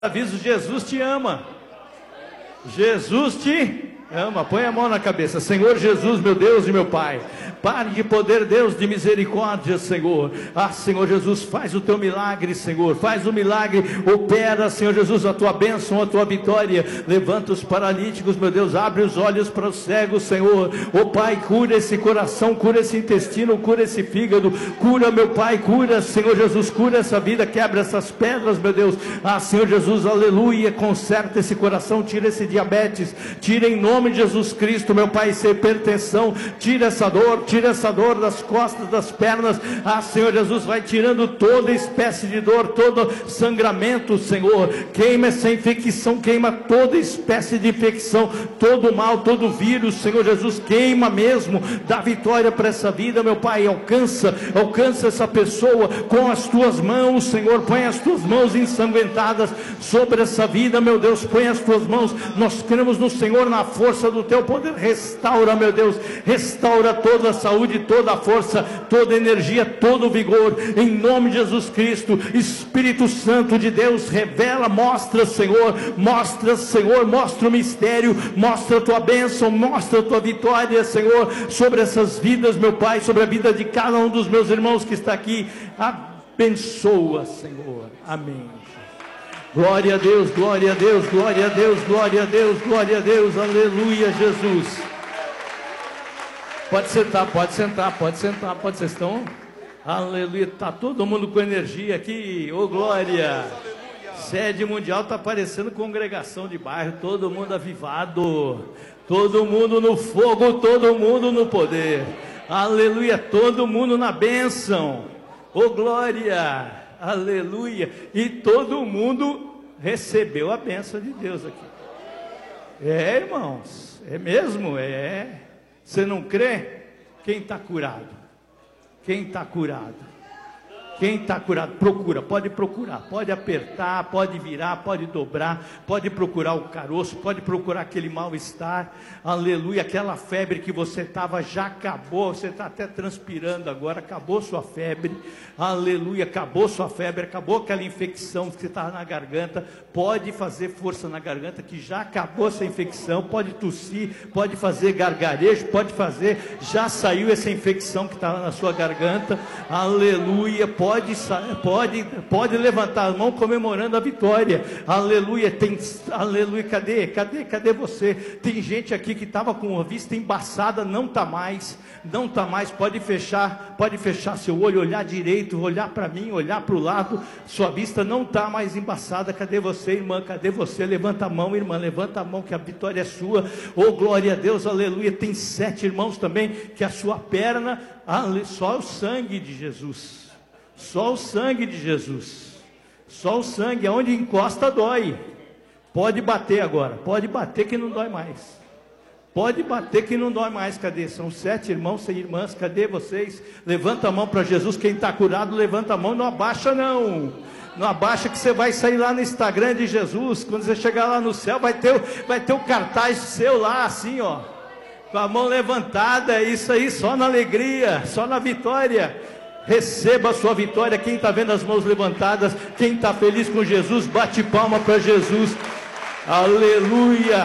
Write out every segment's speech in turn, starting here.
Aviso, Jesus te ama. Jesus te ama. Põe a mão na cabeça. Senhor Jesus, meu Deus e meu Pai, pare de poder, Deus de misericórdia, Senhor. Senhor Jesus, faz o teu milagre, Senhor. Faz o milagre, opera, Senhor Jesus, a tua bênção, a tua vitória. Levanta os paralíticos, meu Deus, abre os olhos para os cegos, Senhor. Pai, cura esse coração, cura esse intestino, cura esse fígado, cura, meu Pai, cura, Senhor Jesus, cura essa vida, quebra essas pedras, meu Deus. Senhor Jesus, aleluia, conserta esse coração, tira esse diabetes, tira em nome de Jesus Cristo, meu Pai, essa hipertensão, tira essa dor das costas, das pernas. Senhor Jesus, vai tirando toda espécie de dor, todo sangramento, Senhor. Queima essa infecção, queima toda espécie de infecção, todo mal, todo vírus, Senhor Jesus, queima mesmo, dá vitória para essa vida, meu Pai. Alcança essa pessoa com as tuas mãos, Senhor. Põe as tuas mãos ensanguentadas sobre essa vida, meu Deus. Põe as tuas mãos, nós cremos no Senhor, na força do teu poder. Restaura, meu Deus, restaura toda a saúde, toda a força, toda a energia, todo o vigor, em nome de Jesus Cristo. Espírito Santo de Deus, revela, mostra, Senhor, mostra o mistério, mostra a tua bênção, mostra a tua vitória, Senhor, sobre essas vidas, meu Pai, sobre a vida de cada um dos meus irmãos que está aqui. Abençoa, Senhor. Amém. Glória a Deus, glória a Deus, glória a Deus, glória a Deus, glória a Deus, aleluia, Jesus. Pode sentar, vocês estão, aleluia, está todo mundo com energia aqui, ô glória. Sede mundial está parecendo congregação de bairro, todo mundo avivado, todo mundo no fogo, todo mundo no poder, aleluia, todo mundo na bênção, ô glória. Aleluia, e todo mundo recebeu a bênção de Deus aqui. Irmãos, é mesmo? Você não crê? Quem está curado? Quem está curado? Quem está curado? Procura, pode apertar, pode virar, pode dobrar, pode procurar o caroço, pode procurar aquele mal-estar, aleluia, aquela febre que você estava, já acabou, você está até transpirando agora, acabou sua febre, aleluia, acabou sua febre, acabou aquela infecção que você estava na garganta, pode fazer força na garganta, que já acabou essa infecção, pode tossir, pode fazer gargarejo, já saiu essa infecção que estava na sua garganta, aleluia, pode levantar a mão comemorando a vitória, aleluia, aleluia, cadê você? Tem gente aqui que estava com a vista embaçada, não está mais, pode fechar seu olho, olhar direito, olhar para mim, olhar para o lado, sua vista não está mais embaçada. Cadê você, irmã? Cadê você? Levanta a mão, irmã, levanta a mão, que a vitória é sua, oh glória a Deus, aleluia. Tem 7 irmãos também, que a sua perna, só o sangue de Jesus, só o sangue de Jesus, só o sangue, aonde encosta dói. Pode bater agora, pode bater que não dói mais, pode bater que não dói mais. Cadê? São 7 irmãos, 6 irmãs, cadê vocês? Levanta a mão para Jesus. Quem está curado, levanta a mão, não abaixa não abaixa, que você vai sair lá no Instagram de Jesus. Quando você chegar lá no céu, vai ter o cartaz seu lá, assim ó, com a mão levantada. É isso aí, só na alegria, só na vitória. Receba a sua vitória. Quem está vendo as mãos levantadas, quem está feliz com Jesus, bate palma para Jesus, aleluia,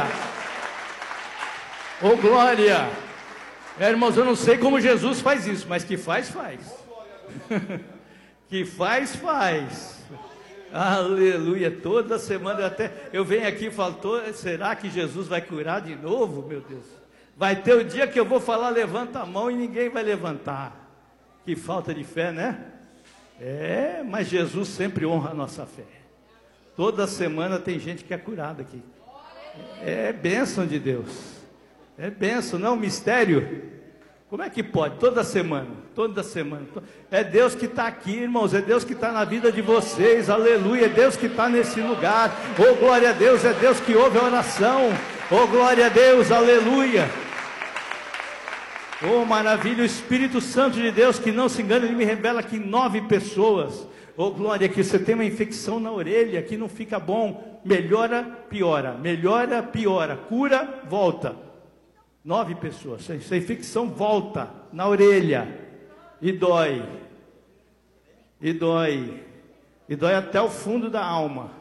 oh glória. Irmãos, eu não sei como Jesus faz isso, mas que faz que faz, aleluia. Toda semana eu venho aqui e falo, será que Jesus vai curar de novo? Meu Deus, vai ter o dia que eu vou falar levanta a mão e ninguém vai levantar. Que falta de fé, né? Mas Jesus sempre honra a nossa fé. Toda semana tem gente que é curada aqui. É bênção de Deus. É bênção, não mistério. Como é que pode? Toda semana. É Deus que está aqui, irmãos. É Deus que está na vida de vocês. Aleluia. É Deus que está nesse lugar. Oh, glória a Deus. É Deus que ouve a oração. Oh, glória a Deus. Aleluia. Oh, maravilha, o Espírito Santo de Deus, que não se engana, ele me revela que 9 pessoas, oh glória, que você tem uma infecção na orelha, que não fica bom, melhora, piora, cura, volta. 9 pessoas, essa infecção volta na orelha, e dói até o fundo da alma.